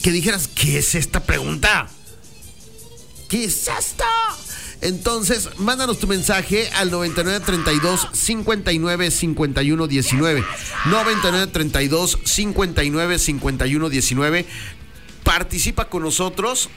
que dijeras, ¿qué es esta pregunta? ¿Qué es esto? Entonces, mándanos tu mensaje al 9932-595119. 9932-595119. Participa con nosotros.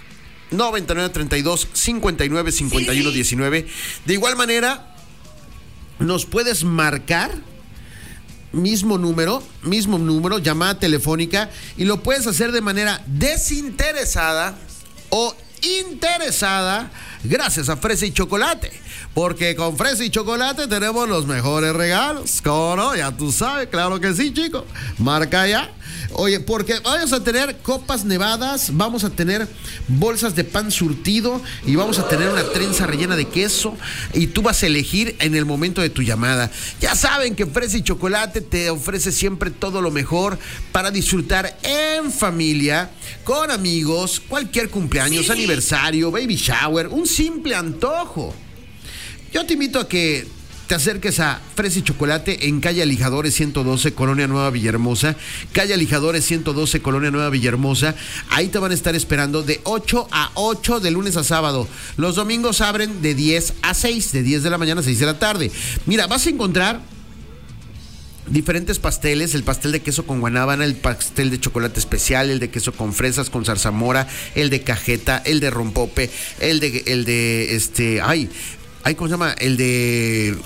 9932-595119. De igual manera, nos puedes marcar. Mismo número, llamada telefónica, y lo puedes hacer de manera desinteresada o interesada gracias a Fresa y Chocolate, porque con Fresa y Chocolate tenemos los mejores regalos. ¿Cómo no? Ya tú sabes, claro que sí, chico. Marca ya. Oye, porque vamos a tener copas nevadas, vamos a tener bolsas de pan surtido y vamos a tener una trenza rellena de queso, y tú vas a elegir en el momento de tu llamada. Ya saben que Fresa y Chocolate te ofrece siempre todo lo mejor para disfrutar en familia, con amigos, cualquier cumpleaños, aniversario, baby shower, un simple antojo. Yo te invito a que te acerques a Fresa y Chocolate en calle Alijadores 112, Colonia Nueva Villahermosa. Calle Alijadores 112, Colonia Nueva Villahermosa. Ahí te van a estar esperando de 8 a 8 de lunes a sábado. Los domingos abren de 10 a 6, de 10 de la mañana a 6 de la tarde. Mira, vas a encontrar diferentes pasteles: el pastel de queso con guanábana, el pastel de chocolate especial, el de queso con fresas, con zarzamora, el de cajeta, el de rompope, el de ¿cómo se llama? El de...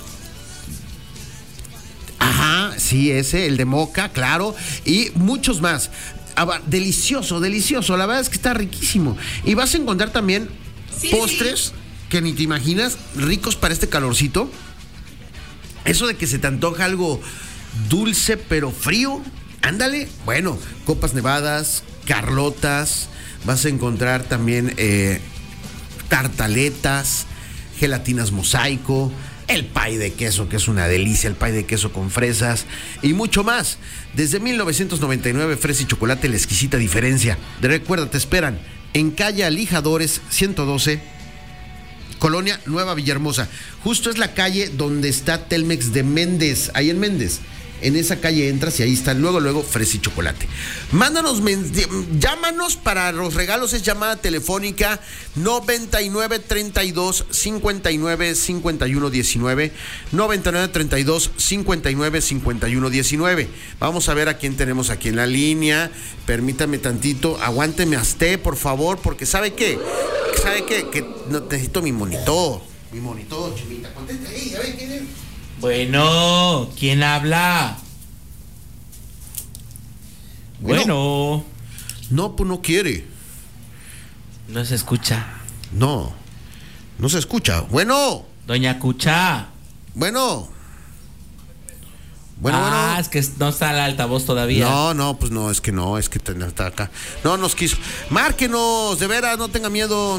Ajá, sí, ese, el de moca, claro, y muchos más. Delicioso, la verdad es que está riquísimo. Y vas a encontrar también postres que ni te imaginas, ricos para este calorcito. Eso de que se te antoja algo dulce pero frío, ándale. Bueno, copas nevadas, carlotas, vas a encontrar también tartaletas, gelatinas mosaico, el pay de queso, que es una delicia, el pay de queso con fresas y mucho más. Desde 1999, Fresa y Chocolate, la exquisita diferencia. Recuerda, te esperan en calle Alijadores 112, Colonia Nueva Villahermosa. Justo es la calle donde está Telmex de Méndez, ahí en Méndez. En esa calle entras y ahí está luego Fresa y Chocolate. Llámanos para los regalos, es llamada telefónica 9932-595119, 9932-595119. Vamos a ver a quién tenemos aquí en la línea. Permítame tantito, aguánteme hasta, por favor, porque ¿sabe qué? Que no, necesito mi monitor, chivita. Conteste ahí, a ver quién es. Bueno, ¿quién habla? Bueno. No, pues no quiere. No se escucha. No se escucha. Bueno. Doña Cucha. Bueno. Es que no está al altavoz todavía. No, pues no, es que está acá. No nos quiso. Márquenos, de veras, no tenga miedo.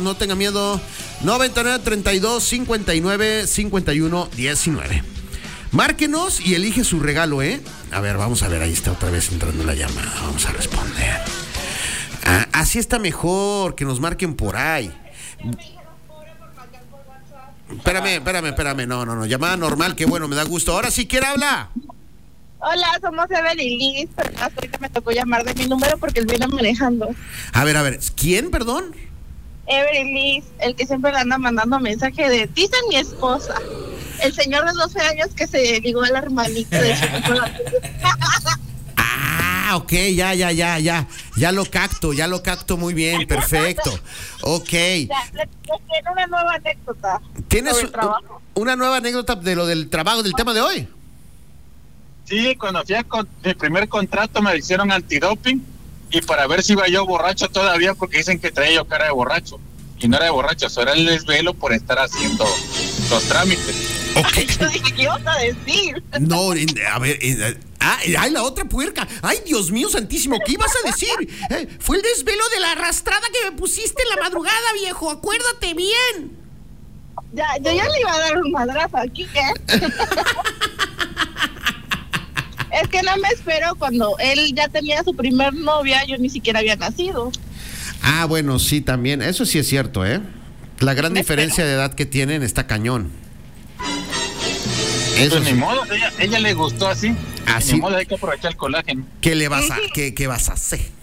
9932-595119. Márquenos y elige su regalo, ¿eh? A ver, vamos a ver, ahí está otra vez entrando la llamada. Vamos a responder. Así está mejor, que nos marquen por ahí. Espérame. No. Llamada normal, que bueno, me da gusto. Ahora sí, ¿quién habla? Hola, somos Evelyn Liz, pero ahorita me tocó llamar de mi número porque él viene manejando. A ver, ¿quién, perdón? Evelyn Liz, el que siempre le anda mandando mensaje de, dice mi esposa, el señor de 12 años que se ligó a la hermanita de su ok, ya lo capto muy bien, perfecto. Ok. Tiene una nueva anécdota. ¿Tienes una nueva anécdota de lo del trabajo, del tema de hoy? Sí, cuando fui a mi primer contrato me hicieron antidoping y para ver si iba yo borracho todavía, porque dicen que traía yo cara de borracho. Y no era de borracho, eso era el desvelo por estar haciendo los trámites. Okay. ¿Qué ibas a decir? No, a ver, ay, la otra puerca. Ay, Dios mío santísimo, ¿qué ibas a decir? Fue el desvelo de la arrastrada que me pusiste en la madrugada, viejo, acuérdate bien. Yo ya le iba a dar un madrazo aquí, ¿eh? Es que no me espero, cuando él ya tenía su primer novia, yo ni siquiera había nacido. Bueno, sí, también, eso sí es cierto, ¿eh? La gran diferencia de edad que tienen está cañón. Eso pues ni modo, ella le gustó así. Así. Ni modo, hay que aprovechar el colágeno. ¿Qué vas a hacer?